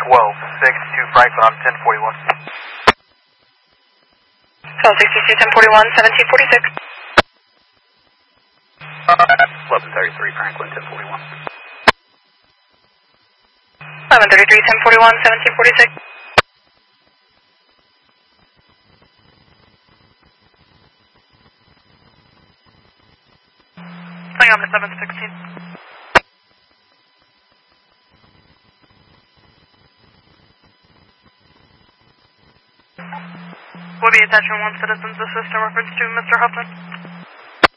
1262 Franklin on 1041. 1262, 1041, 1746. 1133 Franklin, 1041. 1133, 1041, 1746. Flying on to 716. Will be attachment 1 citizens assist in reference to Mr. Huffman.